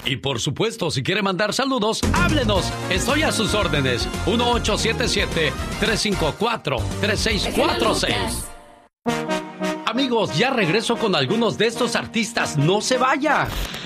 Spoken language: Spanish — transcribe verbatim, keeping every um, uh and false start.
Y por supuesto, si quiere mandar saludos, háblenos. Estoy a sus órdenes. uno ocho siete siete, tres cinco cuatro, tres seis cuatro seis. Amigos, ya regreso con algunos de estos artistas. ¡No se vaya!